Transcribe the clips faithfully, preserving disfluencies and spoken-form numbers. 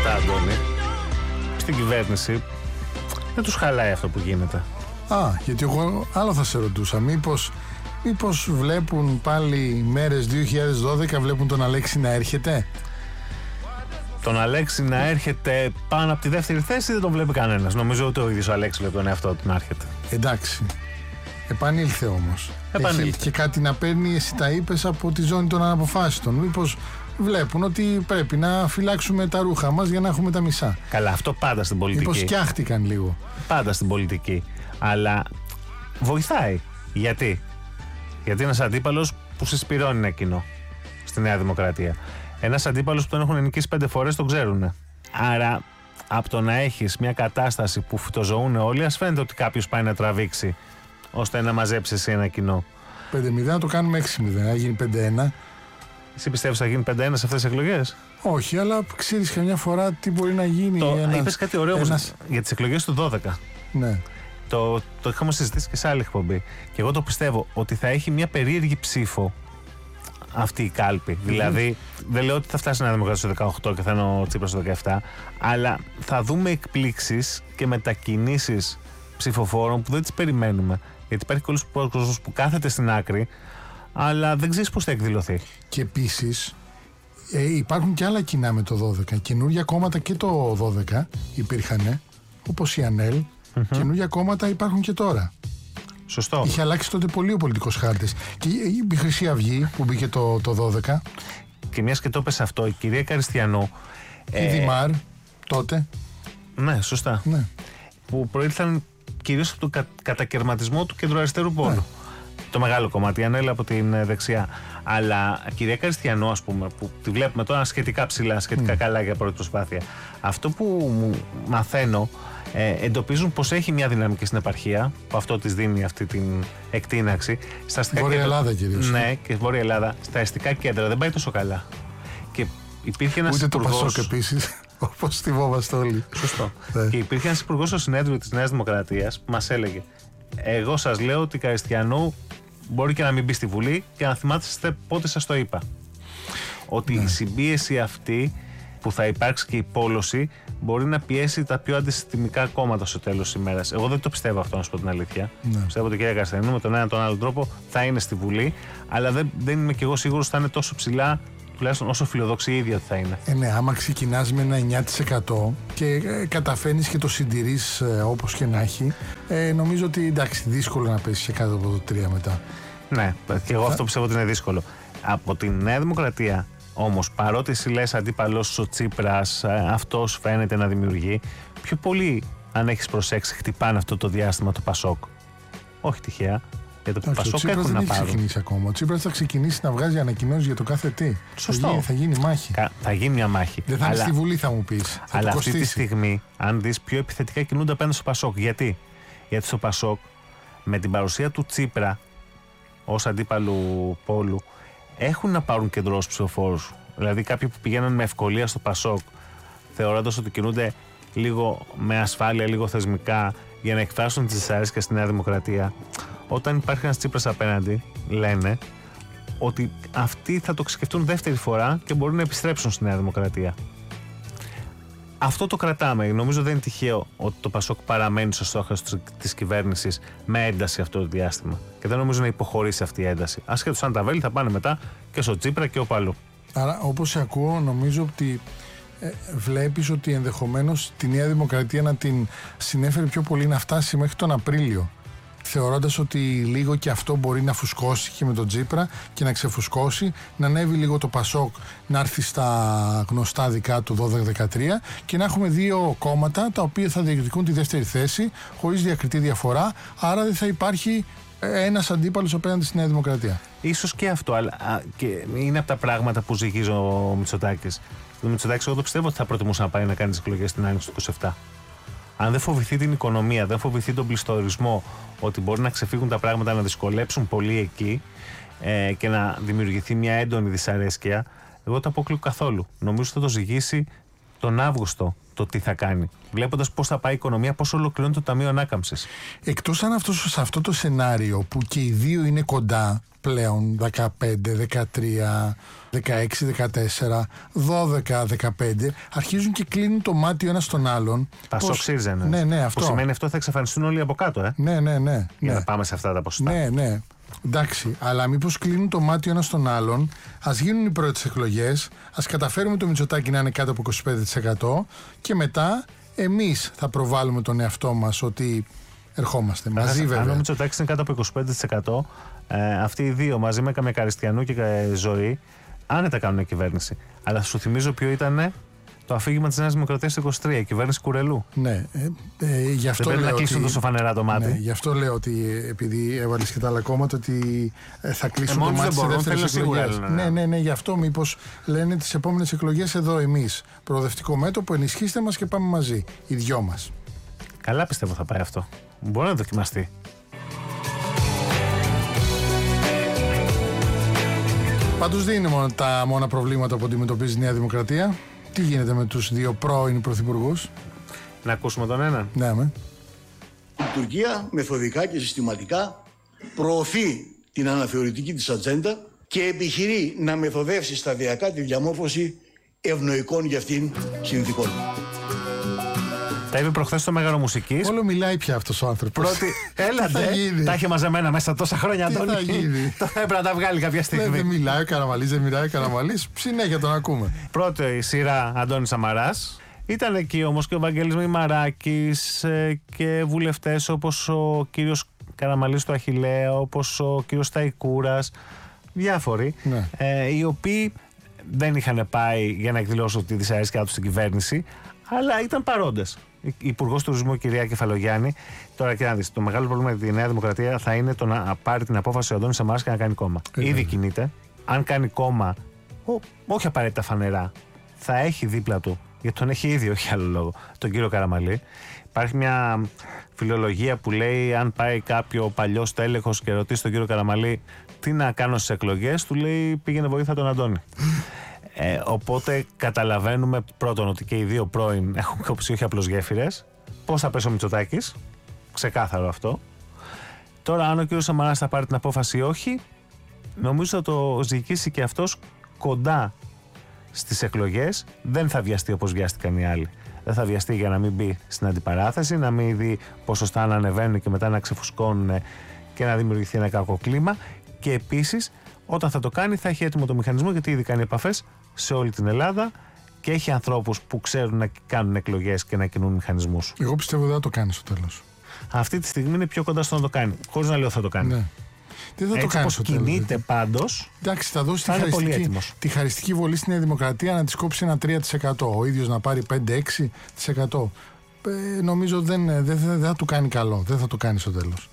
αυτά, Αντώνη, στην κυβέρνηση δεν τους χαλάει αυτό που γίνεται. Α, γιατί εγώ άλλο θα σε ρωτούσα. Μήπως, μήπως βλέπουν πάλι μέρες δύο χιλιάδες δώδεκα, βλέπουν τον Αλέξη να έρχεται. Τον Αλέξη να έρχεται πάνω από τη δεύτερη θέση δεν τον βλέπει κανένας. Νομίζω ότι ο ίδιος ο Αλέξη βλέπει τον εαυτό του να έρχεται. Εντάξει. Επανήλθε όμως. Επανήλθε. Έχει και κάτι να παίρνει, εσύ τα είπες, από τη ζώνη των αναποφάσιστων. Μήπως βλέπουν ότι πρέπει να φυλάξουμε τα ρούχα μας για να έχουμε τα μισά. Καλά, αυτό πάντα στην πολιτική. Μήπως σκιάχτηκαν λίγο. Πάντα στην πολιτική. Αλλά βοηθάει. Γιατί? Γιατί ένας αντίπαλος που συσπηρώνει ένα κοινό στη Νέα Δημοκρατία. Ένας αντίπαλος που τον έχουν νικήσει πέντε φορές τον ξέρουν. Άρα, από το να έχεις μια κατάσταση που φυτοζωούν όλοι, ας φαίνεται ότι κάποιος πάει να τραβήξει ώστε να μαζέψει εσύ ένα κοινό. πέντε μηδέν να το κάνουμε έξι μηδέν, να γίνει πέντε ένα. Εσύ πιστεύεις θα γίνει πέντε ένα σε αυτές τις εκλογές? Όχι, αλλά ξέρεις καμιά φορά τι μπορεί να γίνει. Το, ένας, είπες κάτι ωραίο ένας... για τις εκλογές του δώδεκα. Ναι. Το, το είχαμε συζητήσει και σε άλλη εκπομπή. Και εγώ το πιστεύω ότι θα έχει μια περίεργη ψήφο αυτή η κάλπη. Mm. Δηλαδή, δεν λέω ότι θα φτάσει να Δημοκρατία στο δεκαοκτώ και θα είναι ο Τσίπρας στο δεκαεπτά, αλλά θα δούμε εκπλήξεις και μετακινήσεις ψηφοφόρων που δεν τις περιμένουμε. Γιατί υπάρχει πολλοί κόσμος που κάθεται στην άκρη, αλλά δεν ξέρεις πώς θα εκδηλωθεί. Και επίσης, ε, υπάρχουν και άλλα κοινά με το δώδεκα. Καινούργια κόμματα και το δώδεκα υπήρχαν, όπως η ΑΝΕΛ. Mm-hmm. Καινούργια κόμματα υπάρχουν και τώρα. Σωστό. Είχε αλλάξει τότε πολύ ο πολιτικός χάρτης. Και η Χρυσή Αυγή που μπήκε το, το δώδεκα. Και μιας και το έπεσε αυτό, η κυρία Καριστιανού. Η ε... Δημάρ τότε. Ναι, σωστά. Ναι. Που προήλθαν κυρίως από τον κα, κατακαιρματισμό του κεντροαριστερού πόλου. Ναι. Το μεγάλο κομμάτι, η Ανέλα από την δεξιά. Αλλά η κυρία Καριστιανού, ας πούμε, που τη βλέπουμε τώρα σχετικά ψηλά, σχετικά mm. καλά για πρώτη προσπάθεια. Αυτό που μαθαίνω, ε, εντοπίζουν πως έχει μια δυναμική στην επαρχία, που αυτό της δίνει αυτή την εκτείναξη. Στα αστικά Βόρεια κέντρα, Ελλάδα κυρίως. Ναι, και Βόρεια Ελλάδα. Στα αστικά κέντρα δεν πάει τόσο καλά. Και υπήρχε ένας Ούτε υπουργός... το Πασόκ επίσης, όπως θυμόμαστε όλοι. Σωστό. Και υπήρχε ένας υπουργός στο συνέδριο της Νέας Δημοκρατίας που μας έλεγε: εγώ σας λέω ότι η Καριστιανού μπορεί και να μην μπει στη Βουλή και να θυμάστε πότε σας το είπα. Ότι ναι. η συμπίεση αυτή που θα υπάρξει και η πόλωση μπορεί να πιέσει τα πιο αντισυστημικά κόμματα στο τέλος της ημέρας. Εγώ δεν το πιστεύω αυτό, να σου πω την αλήθεια. Ναι. Πιστεύω ότι η κυρία Καριστιανού με τον ένα τον άλλο τρόπο θα είναι στη Βουλή, αλλά δεν, δεν είμαι κι εγώ σίγουρος ότι θα είναι τόσο ψηλά, τουλάχιστον όσο φιλοδοξεί η ίδια ότι θα είναι. Ε, ναι, άμα ξεκινάς με ένα εννιά τοις εκατό και ε, καταφέρνεις και το συντηρείς ε, όπως και να έχει, ε, νομίζω ότι εντάξει, δύσκολο να πέσεις και κάτω από το τρία μετά. Ναι, και εγώ θα... αυτό πιστεύω ότι είναι δύσκολο. Από τη Νέα Δημοκρατία όμως, παρότι εσύ λες αντίπαλος ο Τσίπρας, ε, αυτός φαίνεται να δημιουργεί, πιο πολύ, αν έχεις προσέξει, χτυπάνε αυτό το διάστημα το Πασόκ. Όχι τυχαία. Για το Πασόκ ο Τσίπρας δεν έχει ξεκινήσει ακόμα. Ο Τσίπρας θα ξεκινήσει να βγάζει ανακοινώσεις για το κάθε τι. Σωστό. Θα γίνει, θα γίνει μάχη. Κα, θα γίνει μια μάχη. Δεν θα αλλά, είναι στη Βουλή, θα μου πεις. Θα αλλά το αυτή τη στιγμή, αν δεις, πιο επιθετικά κινούνται απέναντι στο Πασόκ. Γιατί? Γιατί στο Πασόκ, με την παρουσία του Τσίπρα ως αντίπαλου πόλου, έχουν να πάρουν κεντρός ψηφοφόρους. Δηλαδή, κάποιοι που πηγαίνουν με ευκολία στο Πασόκ, θεωρώντας ότι κινούνται λίγο με ασφάλεια, λίγο θεσμικά, για να εκφράσουν τις δυσαρέσκειες στη Νέα Δημοκρατία. Όταν υπάρχει ένας Τσίπρας απέναντι, λένε ότι αυτοί θα το σκεφτούν δεύτερη φορά και μπορούν να επιστρέψουν στη Νέα Δημοκρατία. Αυτό το κρατάμε. Νομίζω δεν είναι τυχαίο ότι το Πασόκ παραμένει στο στόχο της κυβέρνησης με ένταση αυτό το διάστημα. Και δεν νομίζω να υποχωρήσει αυτή η ένταση. Ασχέτως αν τα βέλη θα πάνε μετά και στο Τσίπρα και όπου αλλού. Άρα, όπως σε ακούω, νομίζω ότι ε, βλέπεις ότι ενδεχομένως τη Νέα Δημοκρατία να την συνέφερε πιο πολύ να φτάσει μέχρι τον Απρίλιο. Θεωρώντας ότι λίγο και αυτό μπορεί να φουσκώσει και με τον Τσίπρα και να ξεφουσκώσει, να ανέβει λίγο το Πασόκ, να έρθει στα γνωστά δικά του δώδεκα δεκατρία και να έχουμε δύο κόμματα τα οποία θα διεκδικούν τη δεύτερη θέση χωρίς διακριτή διαφορά, άρα δεν θα υπάρχει ένας αντίπαλος απέναντι στη Νέα Δημοκρατία. Ίσως και αυτό, αλλά και είναι από τα πράγματα που ζυγίζει ο Μητσοτάκης. Ο Μητσοτάκης, εγώ το πιστεύω ότι θα προτιμούσε να πάει να κάνει τις εκλογές στην άνοιξη του είκοσι επτά. Αν δεν φοβηθεί την οικονομία, δεν φοβηθεί τον πληστορισμό, ότι μπορεί να ξεφύγουν τα πράγματα, να δυσκολέψουν πολύ εκεί ε, και να δημιουργηθεί μια έντονη δυσαρέσκεια, εγώ το αποκλείω καθόλου. Νομίζω ότι θα το ζυγίσει τον Αύγουστο το τι θα κάνει. Βλέποντας πώς θα πάει η οικονομία, πώς ολοκληρώνει το Ταμείο Ανάκαμψης. Εκτός αν αυτό, σε αυτό το σενάριο που και οι δύο είναι κοντά πλέον, δεκαπέντε, δεκατρία, δεκαέξι, δεκατέσσερα, δώδεκα, δεκαπέντε, αρχίζουν και κλείνουν το μάτι ο ένας στον άλλον. Πασόκ ΣΥΡΙΖΑ. Ναι, ναι, αυτό. Που σημαίνει αυτό θα εξαφανιστούν όλοι από κάτω, ε. Ναι, ναι, ναι. Για ναι. να πάμε σε αυτά τα ποσοστά. Ναι, ναι. Εντάξει, αλλά μήπως κλείνουν το μάτι ο ένας στον άλλον, ας γίνουν οι πρώτες εκλογές, ας καταφέρουμε το Μητσοτάκη να είναι κάτω από είκοσι πέντε τοις εκατό και μετά εμείς θα προβάλλουμε τον εαυτό μας ότι ερχόμαστε. Μαζί βέβαια. Αν ο Μητσοτάκης είναι κάτω από είκοσι πέντε τοις εκατό, ε, αυτοί οι δύο μαζί με Καμιακαριστιανού και Ζωή άνετα κάνουν κυβέρνηση. Αλλά σου θυμίζω ποιο ήταν το αφήγημα της Νέας Δημοκρατίας το είκοσι τρία, η κυβέρνηση Κουρελού. Ναι, ε, ε, γι' αυτό δεν πρέπει λέω να κλείσουν ότι, τόσο φανερά το μάτι. Ναι, γι' αυτό λέω ότι επειδή έβαλες και τα άλλα κόμματα ότι ε, θα κλείσουν ε, το μάτι στις δεύτερες εκλογές. Ναι, ναι, ναι, ναι, γι' αυτό μήπως λένε τις επόμενες εκλογές εδώ εμείς. Προοδευτικό μέτωπο, ενισχύστε μας και πάμε μαζί. Οι δυο μας. Καλά πιστεύω θα πάει αυτό. Μπορεί να δοκιμαστεί. Πάντως δεν είναι μόνο τα μόνα προβλήματα που αντιμετωπίζει η Νέα Δημοκρατία. Τι γίνεται με τους δύο πρώην πρωθυπουργούς? Να ακούσουμε τον έναν. Ναι, με. Η Τουρκία μεθοδικά και συστηματικά προωθεί την αναθεωρητική της ατζέντα και επιχειρεί να μεθοδεύσει σταδιακά τη διαμόρφωση ευνοϊκών για αυτήν συνθηκών. Τα είπε προχθές στο Μέγαρο Μουσικής. Όλο μιλάει πια αυτός ο άνθρωπος. Πρώτη, έλατε, τα είχε μαζεμένα μέσα τόσα χρόνια, Αντώνη. Τι θα γίνει? Το έπρεπε να τα βγάλει κάποια στιγμή. Δεν μιλάει ο Καραμαλής, δεν μιλάει ο Καραμαλής. Συνέχεια τον ακούμε. Πρώτη σειρά Αντώνης Σαμαράς. Ήταν εκεί όμως και ο Βαγγέλης Μημαράκης και βουλευτές όπως ο κύριος Καραμαλής του Αχιλλέα, όπως ο κύριος Σταϊκούρας, διάφοροι, ναι. ε, οι οποίοι δεν είχαν πάει για να εκδηλώσουν τη δυσαρέσκειά τους στην κυβέρνηση, αλλά ήταν παρόντες. Η Υπουργός Τουρισμού, η κυρία Κεφαλογιάννη. Τώρα και να δεις, το μεγάλο πρόβλημα για τη Νέα Δημοκρατία θα είναι το να πάρει την απόφαση ο Αντώνης Σαμαράς και να κάνει κόμμα. Ε, Ήδη κινείται. Αν κάνει κόμμα, ό, όχι απαραίτητα φανερά, θα έχει δίπλα του, γιατί τον έχει ήδη, όχι άλλο λόγο, τον κύριο Καραμαλή. Υπάρχει μια φιλολογία που λέει: αν πάει κάποιο παλιό τέλεχος και ρωτήσει τον κύριο Καραμαλή τι να κάνω στις εκλογές, του λέει: πήγαινε βοήθα τον Αντώνη. Ε, οπότε καταλαβαίνουμε πρώτον ότι και οι δύο πρώην έχουν κόψει όχι απλώς γέφυρες. Πώς θα πέσει ο Μητσοτάκης, ξεκάθαρο αυτό. Τώρα, αν ο κ. Σαμαράς θα πάρει την απόφαση ή όχι, νομίζω θα το ζυγίσει και αυτός κοντά στις εκλογές. Δεν θα βιαστεί όπως βιάστηκαν οι άλλοι. Δεν θα βιαστεί για να μην μπει στην αντιπαράθεση, να μην δει ποσοστά να ανεβαίνουν και μετά να ξεφουσκώνουν και να δημιουργηθεί ένα κακό κλίμα. Και επίσης, όταν θα το κάνει, θα έχει έτοιμο το μηχανισμό, γιατί ήδη κάνει επαφές σε όλη την Ελλάδα και έχει ανθρώπους που ξέρουν να κάνουν εκλογές και να κινούν μηχανισμούς. Εγώ πιστεύω δεν θα το κάνει στο τέλος. Αυτή τη στιγμή είναι πιο κοντά στο να το κάνει. Χωρίς να λέω θα το κάνει. Ναι. Δεν θα Έτσι το κάνει. όπως κινείται πάντως. Εντάξει, θα δώσει θα τη, χαριστική, τη χαριστική βολή στη Νέα Δημοκρατία να τη κόψει ένα τρία τοις εκατό. Ο ίδιος να πάρει πέντε με έξι τοις εκατό. Ε, νομίζω δεν, δεν, δεν, δεν θα του κάνει καλό. Δεν θα το κάνει στο τέλος.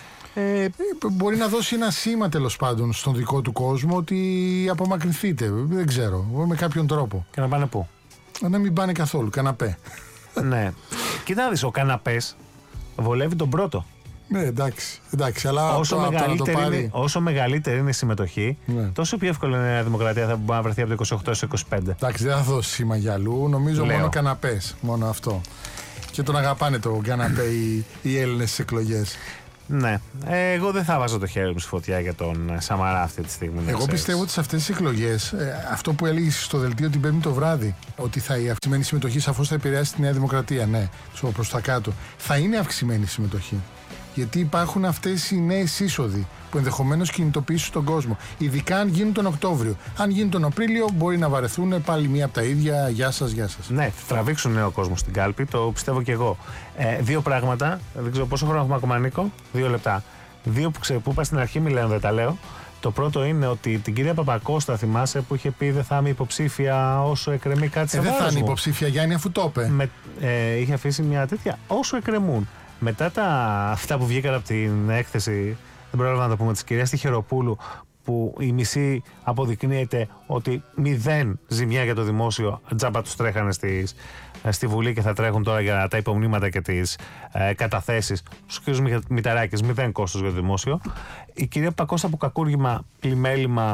Ε, μπορεί να δώσει ένα σήμα τέλος πάντων στον δικό του κόσμο ότι απομακρυνθείτε. Δεν ξέρω. Με κάποιον τρόπο. Και να πάνε πού? Να μην πάνε καθόλου. Καναπέ. Ναι. Κοίτα να δεις, ο καναπές βολεύει τον πρώτο. Ναι, εντάξει. εντάξει αλλά όσο, αυτό, μεγαλύτερη το πάρει... είναι, όσο μεγαλύτερη είναι η συμμετοχή, ναι. τόσο πιο εύκολο είναι η Νέα Δημοκρατία θα μπορεί να βρεθεί από το είκοσι οκτώ έως είκοσι πέντε. Εντάξει, δεν θα δώσει σήμα για αλλού. Νομίζω Λέω. μόνο καναπές. Μόνο αυτό. Και τον αγαπάνε το καναπέ οι, οι Έλληνες στις εκλογές. Ναι. Ε, εγώ δεν θα βάζω το χέρι μου στη φωτιά για τον Σαμαρά αυτή τη στιγμή. Εγώ πιστεύω ότι σε αυτές τις εκλογές, ε, αυτό που έλεγες στο δελτίο την Πέμπτη το βράδυ, ότι θα, η αυξημένη συμμετοχή σαφώς θα επηρεάσει τη Νέα Δημοκρατία. Ναι, προς τα κάτω. Θα είναι αυξημένη συμμετοχή. Γιατί υπάρχουν αυτές οι νέες είσοδοι που ενδεχομένως κινητοποιήσουν τον κόσμο. Ειδικά αν γίνουν τον Οκτώβριο. Αν γίνουν τον Απρίλιο, μπορεί να βαρεθούν πάλι μία από τα ίδια. Γεια σας, γεια σας. Ναι, θα τραβήξουν νέο κόσμο στην κάλπη, το πιστεύω και εγώ. Ε, δύο πράγματα. Δεν ξέρω πόσο χρόνο έχουμε ακόμα, Νίκο. Δύο λεπτά. Δύο που, ξε, που είπα στην αρχή, μιλάω, δεν τα λέω. Το πρώτο είναι ότι την κυρία Παπακώστα, θυμάσαι, που είχε πει δεν θα είμαι υποψήφια όσο εκκρεμεί κάτι σε ε, βάρος μου. Δεν θα είναι υποψήφια, Γιάννη, αφού το είπε. Με, ε, είχε αφήσει μια τέτοια όσο εκκρεμούν. Μετά τα, αυτά που βγήκαν από την έκθεση, δεν πρόλαβα να το πούμε, της κυρίας Τιχεροπούλου, που η μισή αποδεικνύεται ότι μηδέν ζημιά για το δημόσιο, τζάμπα τους τρέχανε στις, στη Βουλή και θα τρέχουν τώρα για τα υπομνήματα και τις ε, καταθέσεις. Στους κ. Μηταράκης, μηδέν κόστος για το δημόσιο. Η κυρία Πακώστα, που κακούργημα, πλημέλημα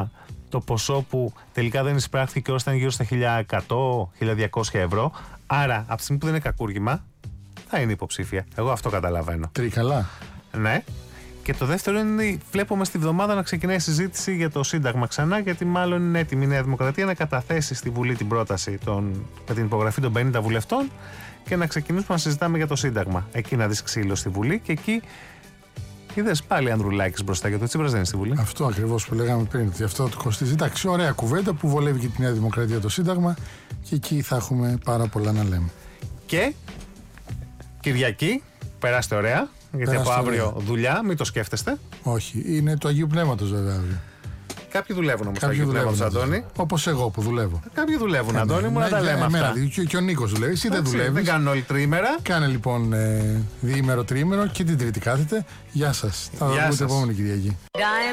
το ποσό που τελικά δεν εισπράχθηκε και ήταν γύρω στα χίλια εκατό με χίλια διακόσια ευρώ. Άρα, από τη στιγμή που δεν είναι κακούργημα, θα είναι υποψήφια. Εγώ αυτό καταλαβαίνω. Τρίκαλα. Ναι. Και το δεύτερο είναι, βλέπουμε στη βδομάδα να ξεκινάει η συζήτηση για το Σύνταγμα ξανά, γιατί μάλλον είναι έτοιμη η Νέα Δημοκρατία να καταθέσει στη Βουλή την πρόταση των, με την υπογραφή των πενήντα βουλευτών και να ξεκινήσουμε να συζητάμε για το Σύνταγμα. Εκεί να δεις ξύλο στη Βουλή και εκεί. Είδες πάλι Ανδρουλάκης μπροστά, γιατί ο Τσίπρας δεν είναι στη Βουλή. Αυτό ακριβώς που λέγαμε πριν, ότι αυτό το κοστίζει. Εντάξει, ωραία κουβέντα που βολεύει και τη Νέα Δημοκρατία το Σύνταγμα και εκεί θα έχουμε πάρα πολλά να λέμε. Και Κυριακή, περάστε ωραία, γιατί Περάστε από αύριο ωραία. δουλειά, μην το σκέφτεστε. Όχι, είναι του Αγίου Πνεύματος βέβαια αύριο. Κάποιοι δουλεύουν όμως, Κάποιοι Αγίου Πνεύματος, δουλεύουν, Αντώνη. όπως εγώ που δουλεύω. Κάποιοι δουλεύουν, Αντώνη μου, Ναι, να τα για λέμε εμένα, αυτά. Και, και ο Νίκος δουλεύει, εσύ δεν Εντάξει, δουλεύεις. Δεν κάνουν όλοι τριήμερα. Κάνε λοιπόν ε, διήμερο, τριήμερο και την Τρίτη κάθεται. Γεια σας. Θα τα Γεια πούμε την σας. επόμενη Κυριακή.